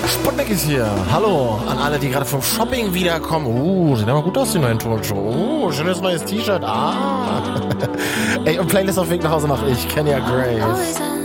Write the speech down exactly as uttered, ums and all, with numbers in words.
Sputnik ist hier. Hallo an alle, die gerade vom Shopping wiederkommen. Uh, sieht aber gut aus, die neuen Talkshow. Uh, schönes neues T-Shirt. Ah. Ey, und Playlist auf Weg nach Hause mache ich. Kenya Grace.